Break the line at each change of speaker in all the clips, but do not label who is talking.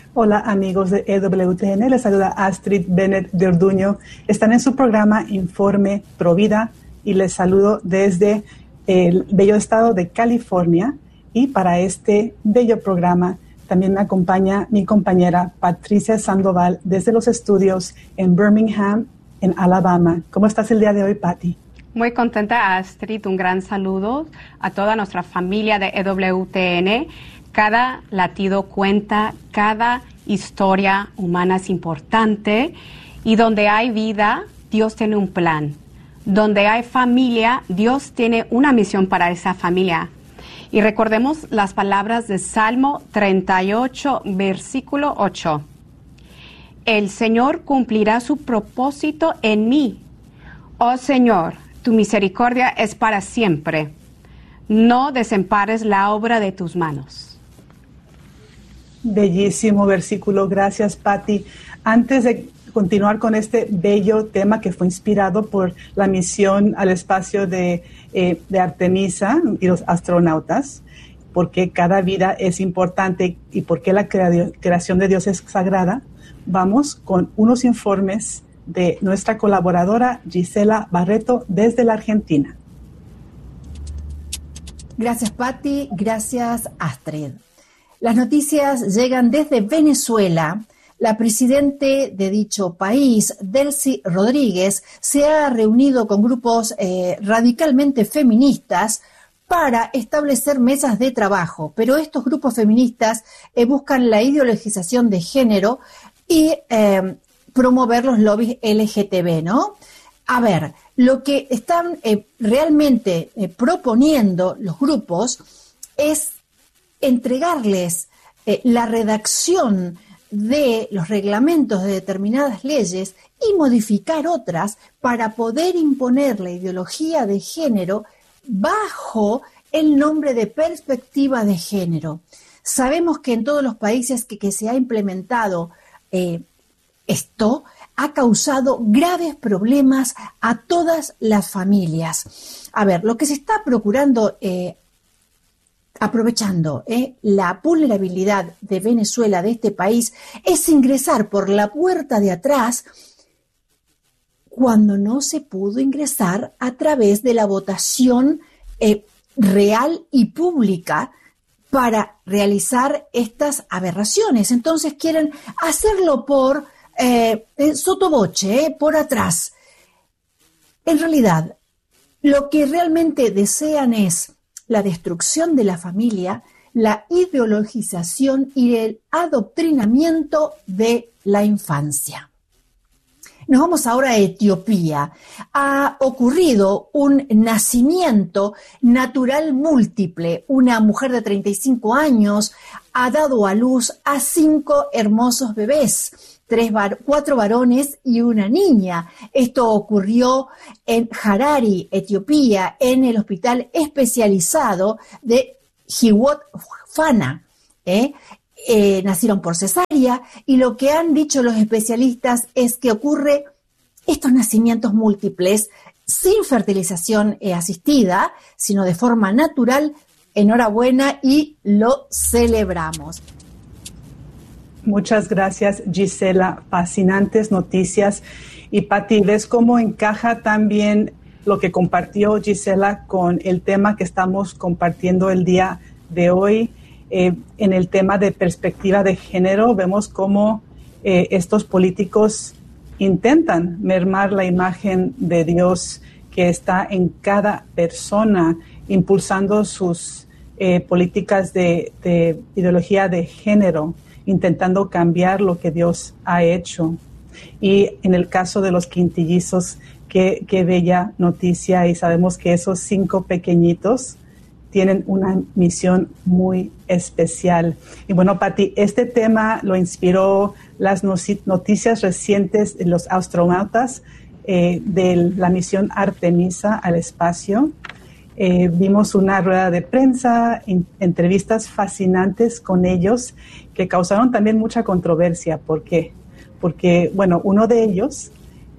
Hola amigos de EWTN, les saluda Astrid Bennett de Orduño. Están en su programa Informe Provida y les saludo desde el bello estado de California. Y para este bello programa también me acompaña mi compañera Patricia Sandoval desde los estudios en Birmingham, en Alabama. ¿Cómo estás el día de hoy, Patti?
Muy contenta, Astrid. Un gran saludo a toda nuestra familia de EWTN. Cada latido cuenta, cada historia humana es importante y donde hay vida, Dios tiene un plan. Donde hay familia, Dios tiene una misión para esa familia. Y recordemos las palabras de Salmo 38, versículo 8. El Señor cumplirá su propósito en mí. Oh Señor, tu misericordia es para siempre. No desempares la obra de tus manos.
Bellísimo versículo. Gracias, Patti. Antes de continuar con este bello tema que fue inspirado por la misión al espacio de Artemisa y los astronautas, porque cada vida es importante y porque la creación de Dios es sagrada, vamos con unos informes de nuestra colaboradora Gisela Barreto desde la Argentina.
Gracias, Patti. Gracias, Astrid. Las noticias llegan desde Venezuela. La presidente de dicho país, Delcy Rodríguez, se ha reunido con grupos radicalmente feministas para establecer mesas de trabajo. Pero estos grupos feministas buscan la ideologización de género y promover los lobbies LGTB, ¿no? A ver, lo que están realmente proponiendo los grupos es entregarles la redacción de los reglamentos de determinadas leyes y modificar otras para poder imponer la ideología de género bajo el nombre de perspectiva de género. Sabemos que en todos los países que se ha implementado esto ha causado graves problemas a todas las familias. A ver, lo que se está procurando aprovechando la vulnerabilidad de Venezuela, de este país, es ingresar por la puerta de atrás cuando no se pudo ingresar a través de la votación real y pública para realizar estas aberraciones. Entonces quieren hacerlo por sottovoce, por atrás. En realidad, lo que realmente desean es la destrucción de la familia, la ideologización y el adoctrinamiento de la infancia. Nos vamos ahora a Etiopía. Ha ocurrido un nacimiento natural múltiple. Una mujer de 35 años ha dado a luz a 5 hermosos bebés. 4 varones y una niña. Esto ocurrió en Harare, Etiopía, en el hospital especializado de Hiwot Fana. Nacieron por cesárea y lo que han dicho los especialistas es que ocurre estos nacimientos múltiples sin fertilización asistida, sino de forma natural. Enhorabuena y lo celebramos.
Muchas gracias, Gisela. Fascinantes noticias. Y Patti, ¿ves cómo encaja también lo que compartió Gisela con el tema que estamos compartiendo el día de hoy? En el tema de perspectiva de género, vemos cómo estos políticos intentan mermar la imagen de Dios que está en cada persona, impulsando sus políticas de ideología de género, intentando cambiar lo que Dios ha hecho. Y en el caso de los quintillizos, qué bella noticia, y sabemos que esos 5 pequeñitos tienen una misión muy especial. Y bueno, Patti, este tema lo inspiró las noticias recientes de los astronautas de la misión Artemisa al espacio. Vimos una rueda de prensa, entrevistas fascinantes con ellos que causaron también mucha controversia. ¿Por qué? Porque, bueno, uno de ellos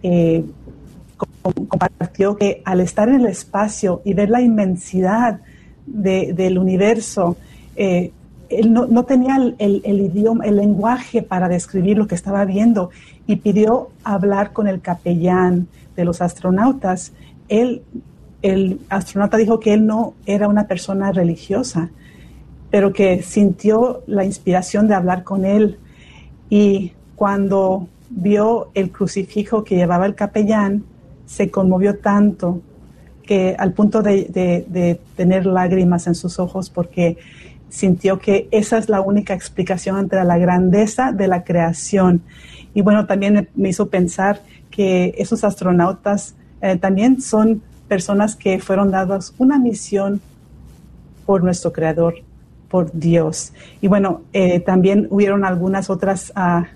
compartió que al estar en el espacio y ver la inmensidad del universo, él no tenía el idioma, el lenguaje para describir lo que estaba viendo y pidió hablar con el capellán de los astronautas. El astronauta dijo que él no era una persona religiosa, pero que sintió la inspiración de hablar con él. Y cuando vio el crucifijo que llevaba el capellán, se conmovió tanto que al punto de tener lágrimas en sus ojos, porque sintió que esa es la única explicación ante la grandeza de la creación. Y bueno, también me hizo pensar que esos astronautas también son personas que fueron dadas una misión por nuestro Creador, por Dios. Y bueno, también hubieron algunas otros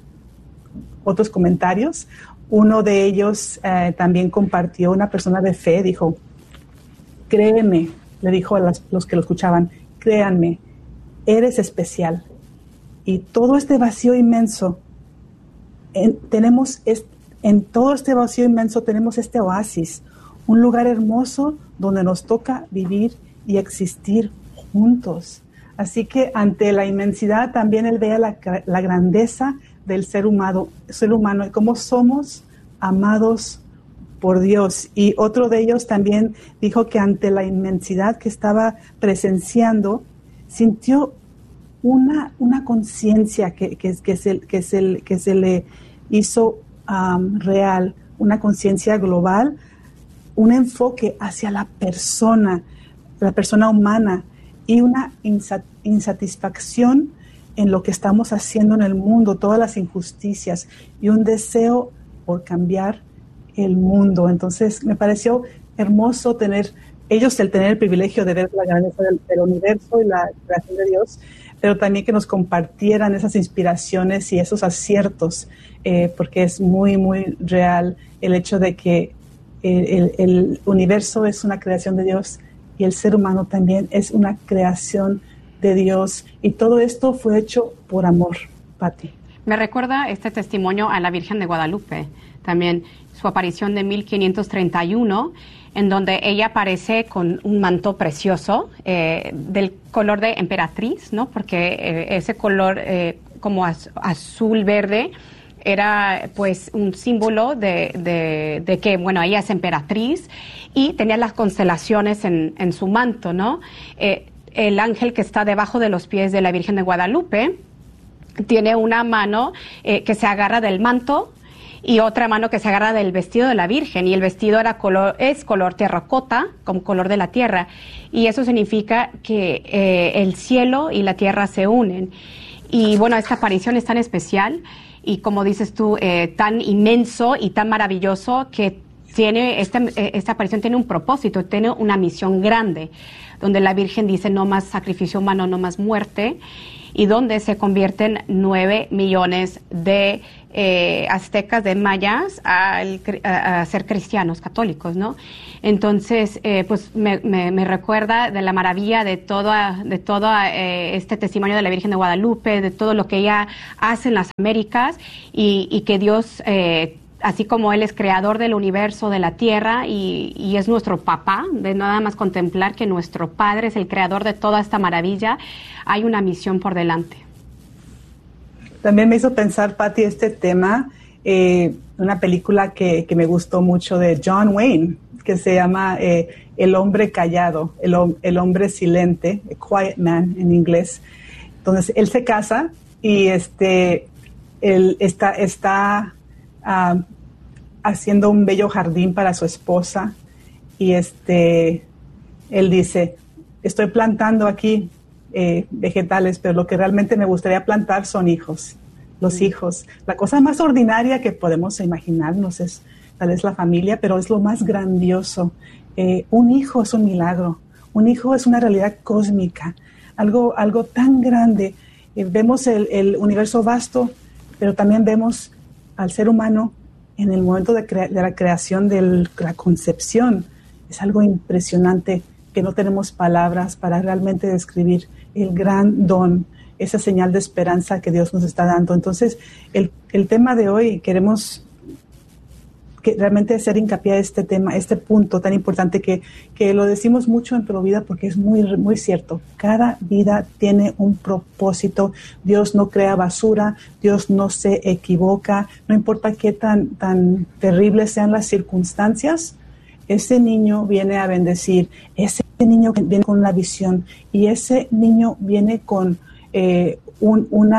comentarios. Uno de ellos también compartió, una persona de fe, dijo, créeme, le dijo a los que lo escuchaban, créanme, eres especial. Y todo este vacío inmenso, en todo este vacío inmenso tenemos este oasis, un lugar hermoso donde nos toca vivir y existir juntos. Así que ante la inmensidad también él veía la grandeza del ser humano y cómo somos amados por Dios. Y otro de ellos también dijo que ante la inmensidad que estaba presenciando, sintió una conciencia que se le hizo real, una conciencia global, un enfoque hacia la persona humana y una insatisfacción en lo que estamos haciendo en el mundo, todas las injusticias y un deseo por cambiar el mundo. Entonces me pareció hermoso tener el privilegio de ver la grandeza del universo y la creación de Dios, pero también que nos compartieran esas inspiraciones y esos aciertos, porque es muy, muy real el hecho de que el universo es una creación de Dios y el ser humano también es una creación de Dios. Y todo esto fue hecho por amor, Pati.
Me recuerda este testimonio a la Virgen de Guadalupe, también su aparición de 1531, en donde ella aparece con un manto precioso del color de emperatriz, ¿no? Porque ese color como azul verde era pues un símbolo de que, bueno, ella es emperatriz y tenía las constelaciones en su manto, ¿no? El ángel que está debajo de los pies de la Virgen de Guadalupe tiene una mano que se agarra del manto y otra mano que se agarra del vestido de la Virgen, y el vestido es color terracota, como color de la tierra, y eso significa que el cielo y la tierra se unen. Y bueno, esta aparición es tan especial y, como dices tú, tan inmenso y tan maravilloso, que tiene esta aparición tiene un propósito, tiene una misión grande, donde la Virgen dice no más sacrificio humano, no más muerte, y donde se convierten 9 millones de aztecas, de mayas, a ser cristianos católicos, ¿no? Entonces, pues me recuerda de la maravilla de todo este testimonio de la Virgen de Guadalupe, de todo lo que ella hace en las Américas, y que Dios, así como Él es creador del universo, de la tierra, y es nuestro papá, de nada más contemplar que nuestro Padre es el creador de toda esta maravilla, hay una misión por delante.
También me hizo pensar, Patti, este tema, una película que me gustó mucho de John Wayne, que se llama El hombre callado, el hombre silente, A Quiet Man en inglés. Entonces, él se casa y él está haciendo un bello jardín para su esposa, y él dice, estoy plantando aquí vegetales, pero lo que realmente me gustaría plantar son hijos, los hijos. La cosa más ordinaria que podemos imaginarnos es tal vez la familia, pero es lo más grandioso. Un hijo es un milagro, un hijo es una realidad cósmica, algo tan grande. Vemos el universo vasto, pero también vemos al ser humano en el momento de la creación, de la concepción. Es algo impresionante que no tenemos palabras para realmente describir el gran don, esa señal de esperanza que Dios nos está dando. Entonces, el tema de hoy queremos que realmente hacer hincapié a este tema, este punto tan importante que lo decimos mucho en Provida porque es muy, muy cierto. Cada vida tiene un propósito. Dios no crea basura, Dios no se equivoca, no importa qué tan terribles sean las circunstancias, ese niño viene a bendecir, ese niño viene con una visión y ese niño viene con un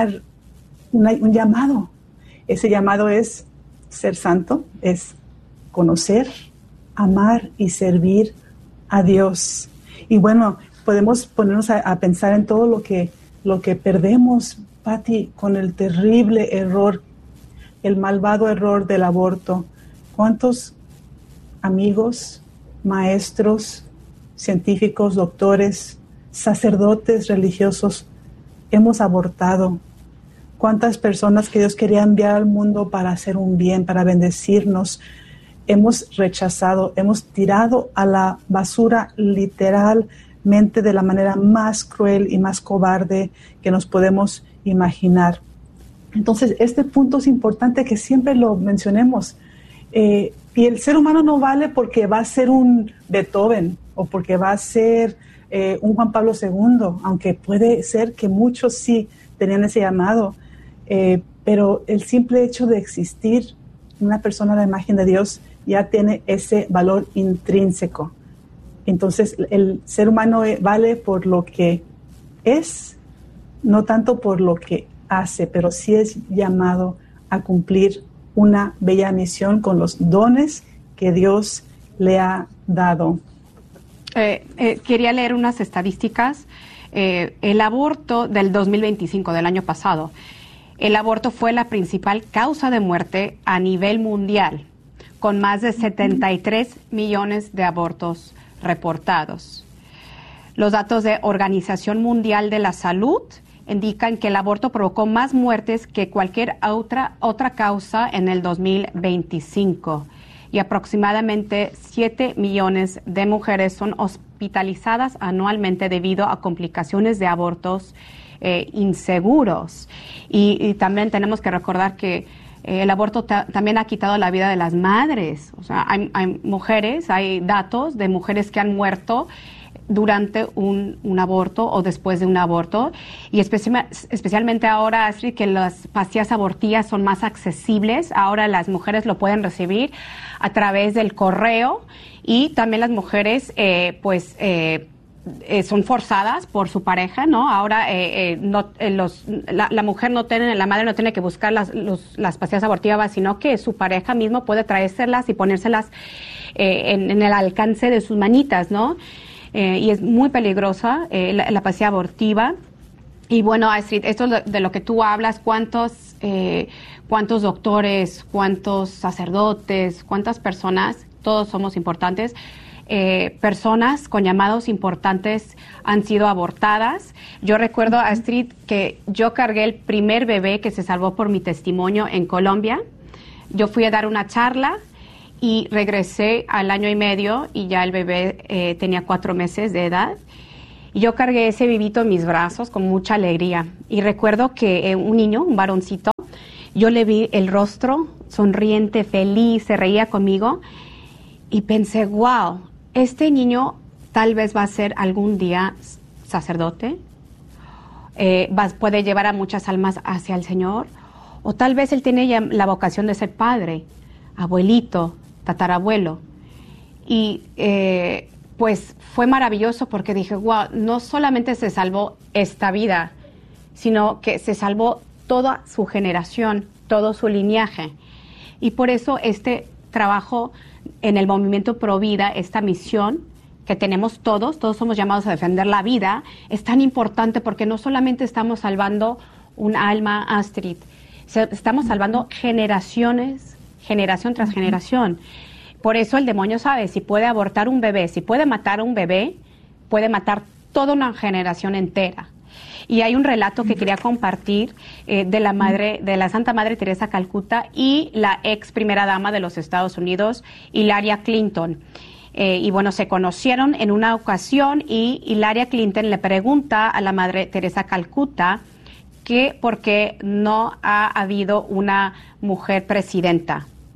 llamado. Ese llamado es ser santo, es conocer, amar y servir a Dios. Y bueno, podemos ponernos a pensar en todo lo que perdemos, Pati, con el terrible error, el malvado error del aborto. ¿Cuántos amigos, maestros, científicos, doctores, sacerdotes religiosos hemos abortado? ¿Cuántas personas que Dios quería enviar al mundo para hacer un bien, para bendecirnos, hemos rechazado, hemos tirado a la basura literalmente de la manera más cruel y más cobarde que nos podemos imaginar? Entonces, este punto es importante que siempre lo mencionemos. Y el ser humano no vale porque va a ser un Beethoven o porque va a ser un Juan Pablo II, aunque puede ser que muchos sí tenían ese llamado. Pero el simple hecho de existir una persona a la imagen de Dios ya tiene ese valor intrínseco. Entonces, el ser humano vale por lo que es, no tanto por lo que hace, pero sí es llamado a cumplir una bella misión con los dones que Dios le ha dado.
Quería leer unas estadísticas. El aborto del 2025, del año pasado, el aborto fue la principal causa de muerte a nivel mundial, con más de 73 millones de abortos reportados. Los datos de Organización Mundial de la Salud indican que el aborto provocó más muertes que cualquier otra causa en el 2025 y aproximadamente 7 millones de mujeres son hospitalizadas anualmente debido a complicaciones de abortos inseguros. Y también tenemos que recordar que el aborto también ha quitado la vida de las madres. O sea, hay mujeres, hay datos de mujeres que han muerto durante un aborto o después de un aborto, y especialmente ahora, Astrid, que las pastillas abortivas son más accesibles, ahora las mujeres lo pueden recibir a través del correo, y también las mujeres son forzadas por su pareja, ¿no? Ahora la mujer la madre no tiene que buscar las pastillas abortivas, sino que su pareja mismo puede traérselas y ponérselas en el alcance de sus manitas, ¿no? Y es muy peligrosa la pastilla abortiva. Y bueno, Astrid, esto de lo que tú hablas, ¿cuántos doctores, cuántos sacerdotes, cuántas personas, todos somos importantes, personas con llamados importantes han sido abortadas? Yo recuerdo, Astrid, que yo cargué el primer bebé que se salvó por mi testimonio en Colombia. Yo fui a dar una charla y regresé al año y medio y ya el bebé tenía 4 meses de edad. Y yo cargué ese bebito en mis brazos con mucha alegría. Y recuerdo que un niño, un varoncito, yo le vi el rostro sonriente, feliz, se reía conmigo. Y pensé, wow, este niño tal vez va a ser algún día sacerdote, puede llevar a muchas almas hacia el Señor, o tal vez él tiene ya la vocación de ser padre, abuelito, tatarabuelo. Y pues fue maravilloso porque dije, wow, no solamente se salvó esta vida, sino que se salvó toda su generación, todo su linaje. Y por eso este trabajo en el movimiento Provida, esta misión que tenemos todos somos llamados a defender la vida, es tan importante porque no solamente estamos salvando un alma, Astrid, estamos salvando generaciones, generación tras generación. Por eso el demonio sabe, si puede abortar un bebé, si puede matar a un bebé, puede matar toda una generación entera. Y hay un relato que quería compartir de la Santa Madre Teresa Calcuta y la ex primera dama de los Estados Unidos, Hillary Clinton. Y bueno, se conocieron en una ocasión y Hillary Clinton le pregunta a la Madre Teresa Calcuta que por qué no ha habido una mujer presidenta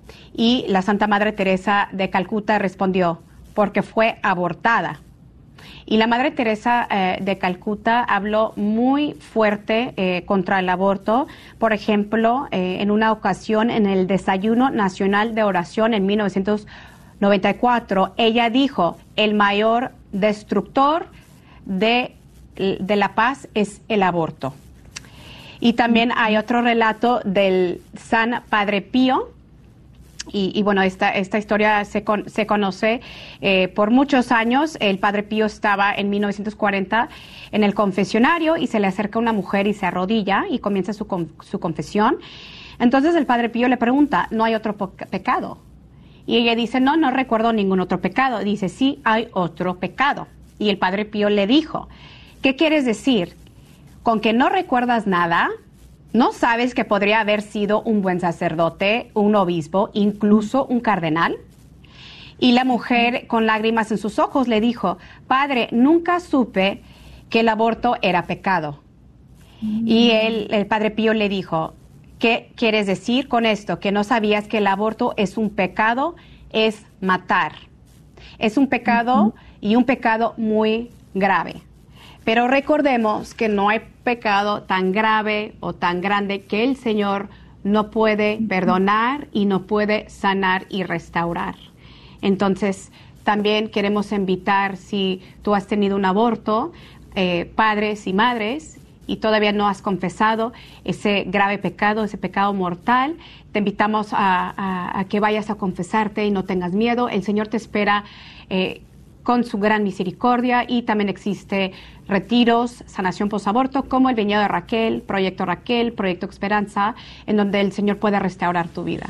Y la Santa Madre Teresa de Calcuta respondió, porque fue abortada. Y la Madre Teresa de Calcuta habló muy fuerte contra el aborto. Por ejemplo, en una ocasión en el Desayuno Nacional de Oración en 1994, ella dijo, el mayor destructor de la paz es el aborto. Y también hay otro relato del San Padre Pío. Y bueno, esta historia se conoce por muchos años. El Padre Pío estaba en 1940 en el confesionario y se le acerca una mujer y se arrodilla y comienza su confesión. Entonces el Padre Pío le pregunta, ¿no hay otro pecado? Y ella dice, no recuerdo ningún otro pecado. Dice, sí, hay otro pecado. Y el Padre Pío le dijo, ¿qué quieres decir? ¿Con que no recuerdas nada? ¿No sabes que podría haber sido un buen sacerdote, un obispo, incluso un cardenal? Y la mujer, con lágrimas en sus ojos, le dijo, Padre, nunca supe que el aborto era pecado. Y el Padre Pío le dijo, ¿qué quieres decir con esto? Que no sabías que el aborto es un pecado, es matar. Es un pecado y un pecado muy grave. Pero recordemos que no hay pecado tan grave o tan grande que el Señor no puede perdonar y no puede sanar y restaurar. Entonces, también queremos invitar, si tú has tenido un aborto, padres y madres, y todavía no has confesado ese grave pecado, ese pecado mortal, te invitamos a que vayas a confesarte y no tengas miedo. El Señor te espera con su gran misericordia, y también existe retiros, sanación posaborto, como el Viñedo de Raquel, Proyecto Esperanza, en donde el Señor puede restaurar tu vida.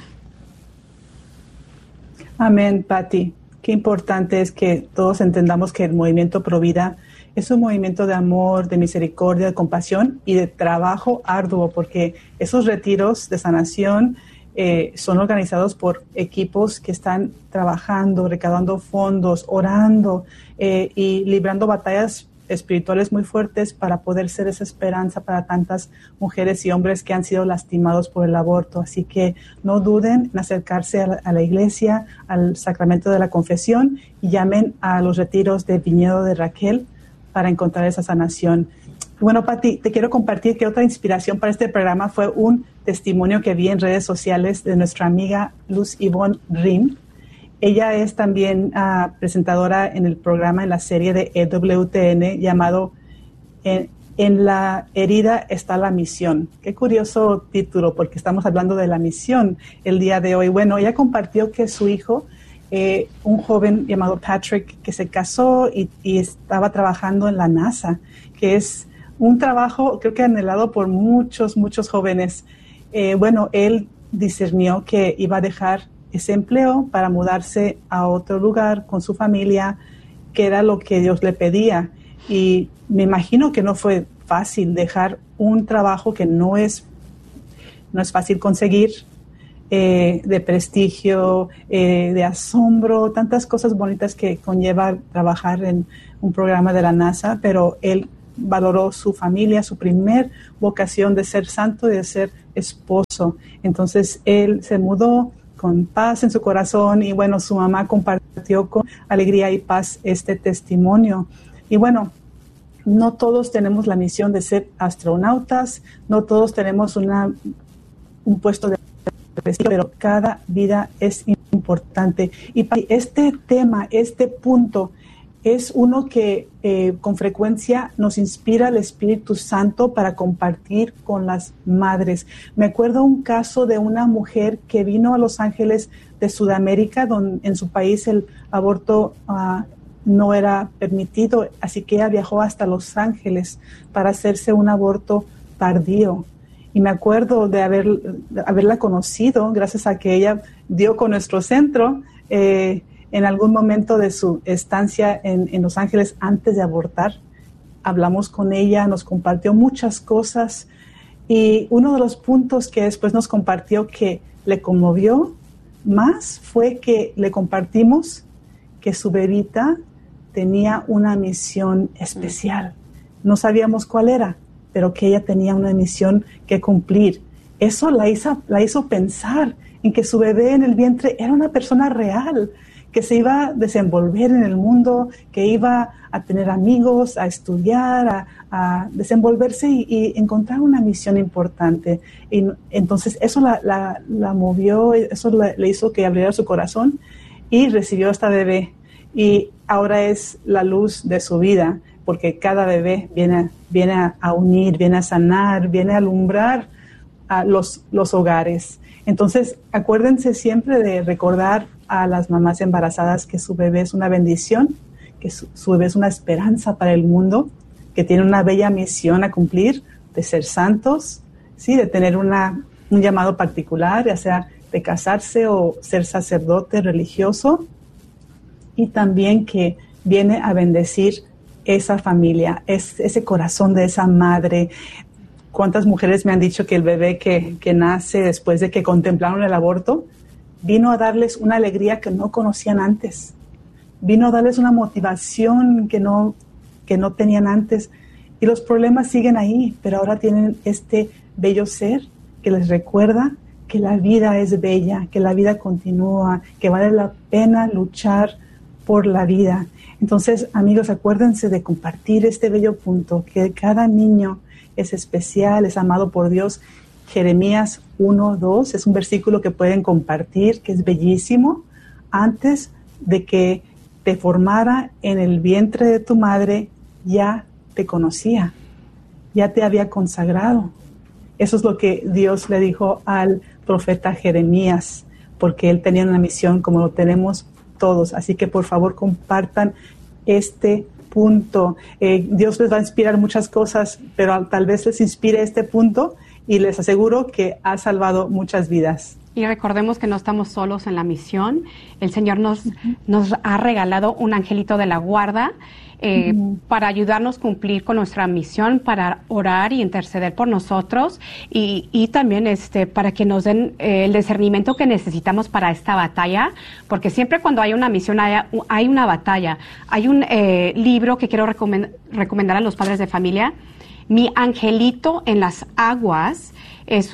Amén, Pati. Qué importante es que todos entendamos que el movimiento Provida es un movimiento de amor, de misericordia, de compasión y de trabajo arduo, porque esos retiros de sanación son organizados por equipos que están trabajando, recaudando fondos, orando y librando batallas espirituales muy fuertes para poder ser esa esperanza para tantas mujeres y hombres que han sido lastimados por el aborto. Así que no duden en acercarse a la iglesia, al sacramento de la confesión, y llamen a los retiros de Viñedo de Raquel para encontrar esa sanación. Bueno, Pati, te quiero compartir que otra inspiración para este programa fue un testimonio que vi en redes sociales de nuestra amiga Luz Ivonne Rim. Ella es también presentadora en el programa, en la serie de EWTN llamado En la herida está la misión. Qué curioso título, porque estamos hablando de la misión el día de hoy. Bueno, ella compartió que su hijo, un joven llamado Patrick, que se casó y estaba trabajando en la NASA, que es un trabajo creo que anhelado por muchos jóvenes. Bueno, él discernió que iba a dejar ese empleo para mudarse a otro lugar con su familia, que era lo que Dios le pedía. Y me imagino que no fue fácil dejar un trabajo que no es fácil conseguir, de prestigio, de asombro, tantas cosas bonitas que conlleva trabajar en un programa de la NASA, pero él valoró su familia, su primer vocación de ser santo y de ser esposo. Entonces él se mudó con paz en su corazón, y bueno, su mamá compartió con alegría y paz este testimonio. Y bueno, no todos tenemos la misión de ser astronautas, no todos tenemos un puesto de prestigio, pero cada vida es importante. Y este tema, este punto, es uno que con frecuencia nos inspira el Espíritu Santo para compartir con las madres. Me acuerdo un caso de una mujer que vino a Los Ángeles de Sudamérica, donde en su país el aborto no era permitido, así que ella viajó hasta Los Ángeles para hacerse un aborto tardío. Y me acuerdo de haberla conocido gracias a que ella dio con nuestro centro en algún momento de su estancia en Los Ángeles antes de abortar. Hablamos con ella, nos compartió muchas cosas, y uno de los puntos que después nos compartió que le conmovió más fue que le compartimos que su bebita tenía una misión especial. No sabíamos cuál era, pero que ella tenía una misión que cumplir. eso la hizo pensar en que su bebé en el vientre era una persona real, que se iba a desenvolver en el mundo, que iba a tener amigos, a estudiar, a desenvolverse y encontrar una misión importante. Y entonces eso la movió, eso le hizo que abriera su corazón y recibió a esta bebé. Y ahora es la luz de su vida, porque cada bebé viene a unir, viene a sanar, viene a alumbrar a los hogares. Entonces, acuérdense siempre de recordar a las mamás embarazadas que su bebé es una bendición, que su bebé es una esperanza para el mundo, que tiene una bella misión a cumplir, de ser santos, ¿sí? De tener un llamado particular, ya sea de casarse o ser sacerdote religioso, y también que viene a bendecir esa familia, ese corazón de esa madre. ¿Cuántas mujeres me han dicho que el bebé que nace después de que contemplaron el aborto vino a darles una alegría que no conocían antes? Vino a darles una motivación que no tenían antes. Y los problemas siguen ahí, pero ahora tienen este bello ser que les recuerda que la vida es bella, que la vida continúa, que vale la pena luchar por la vida. Entonces, amigos, acuérdense de compartir este bello punto, que cada niño es especial, es amado por Dios. Jeremías 1:2 es un versículo que pueden compartir, que es bellísimo. Antes de que te formara en el vientre de tu madre, ya te conocía, ya te había consagrado. Eso es lo que Dios le dijo al profeta Jeremías, porque él tenía una misión como lo tenemos todos. Así que por favor compartan este punto. Dios les va a inspirar muchas cosas, pero tal vez les inspire este punto y les aseguro que ha salvado muchas vidas.
Y recordemos que no estamos solos en la misión. El Señor nos ha regalado un angelito de la guarda para ayudarnos a cumplir con nuestra misión, para orar y interceder por nosotros y también para que nos den el discernimiento que necesitamos para esta batalla, porque siempre cuando hay una misión hay una batalla. Hay un libro que quiero recomendar a los padres de familia, Mi Angelito en las Aguas. Es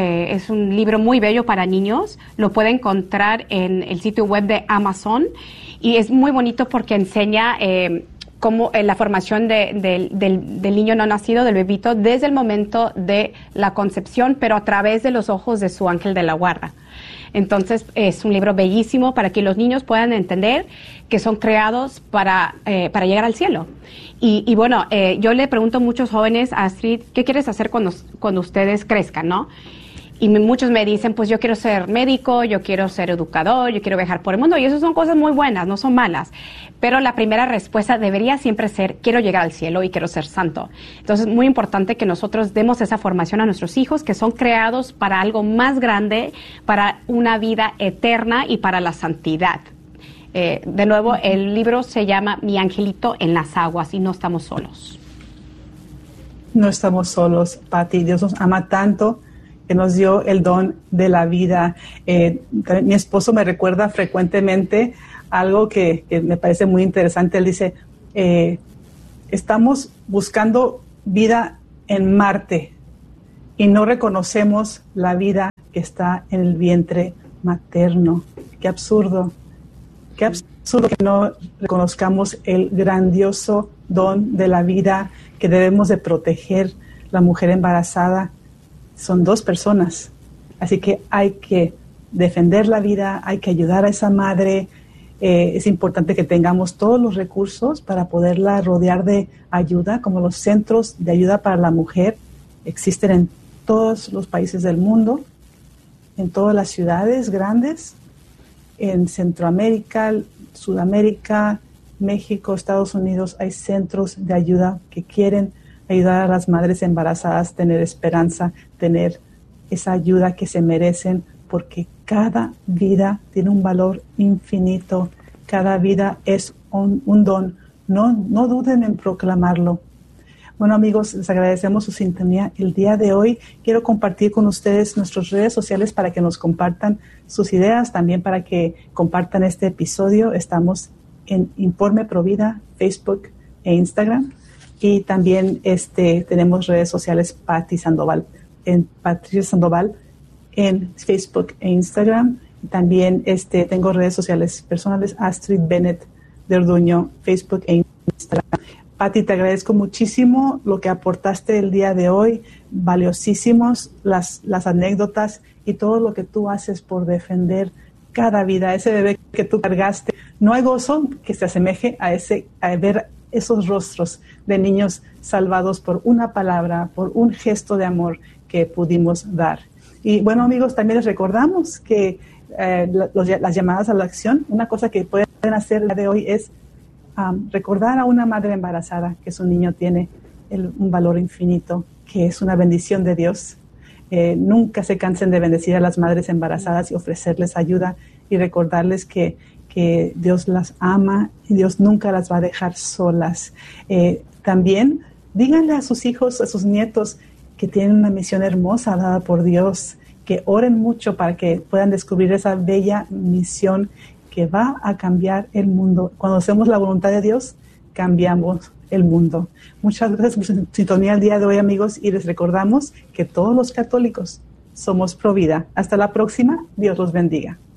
un libro muy bello para niños. Lo puede encontrar en el sitio web de Amazon y es muy bonito porque enseña cómo la formación del niño no nacido, del bebito, desde el momento de la concepción, pero a través de los ojos de su ángel de la guarda. Entonces es un libro bellísimo para que los niños puedan entender que son creados para llegar al cielo. Y bueno, yo le pregunto a muchos jóvenes, Astrid, ¿qué quieres hacer cuando ustedes crezcan, no? Y muchos me dicen, pues yo quiero ser médico, yo quiero ser educador, yo quiero viajar por el mundo. Y eso son cosas muy buenas, no son malas. Pero la primera respuesta debería siempre ser, quiero llegar al cielo y quiero ser santo. Entonces es muy importante que nosotros demos esa formación a nuestros hijos, que son creados para algo más grande, para una vida eterna y para la santidad. De nuevo, el libro se llama Mi Angelito en las Aguas y no estamos solos.
No estamos solos, Pati. Dios nos ama tanto que nos dio el don de la vida. Mi esposo me recuerda frecuentemente algo que me parece muy interesante. Él dice, estamos buscando vida en Marte y no reconocemos la vida que está en el vientre materno. Qué absurdo. Qué absurdo que no reconozcamos el grandioso don de la vida que debemos de proteger. La mujer embarazada son dos personas, así que hay que defender la vida, hay que ayudar a esa madre. Es importante que tengamos todos los recursos para poderla rodear de ayuda, como los centros de ayuda para la mujer. Existen en todos los países del mundo, en todas las ciudades grandes, en Centroamérica, Sudamérica, México, Estados Unidos. Hay centros de ayuda que quieren ayudar a las madres embarazadas a tener esperanza, tener esa ayuda que se merecen, porque cada vida tiene un valor infinito. Cada vida es un don. No duden en proclamarlo. Bueno, amigos, les agradecemos su sintonía el día de hoy. Quiero compartir con ustedes nuestras redes sociales para que nos compartan sus ideas, también para que compartan este episodio. Estamos en Informe Provida, Facebook e Instagram. Y también tenemos redes sociales Pati Sandoval. en Patricia Sandoval en Facebook e Instagram. También tengo redes sociales personales, Astrid Bennett de Orduño, Facebook e Instagram. Pati, te agradezco muchísimo lo que aportaste el día de hoy, valiosísimos las anécdotas y todo lo que tú haces por defender cada vida, ese bebé que tú cargaste. No hay gozo que se asemeje a ver esos rostros de niños salvados por una palabra, por un gesto de amor que pudimos dar. Y bueno, amigos, también les recordamos que las llamadas a la acción, una cosa que pueden hacer el día de hoy es recordar a una madre embarazada que su niño tiene un valor infinito, que es una bendición de Dios. Nunca se cansen de bendecir a las madres embarazadas y ofrecerles ayuda y recordarles que Dios las ama y Dios nunca las va a dejar solas. También díganle a sus hijos, a sus nietos, que tienen una misión hermosa dada por Dios, que oren mucho para que puedan descubrir esa bella misión que va a cambiar el mundo. Cuando hacemos la voluntad de Dios, cambiamos el mundo. Muchas gracias por su sintonía el día de hoy, amigos, y les recordamos que todos los católicos somos pro vida. Hasta la próxima. Dios los bendiga.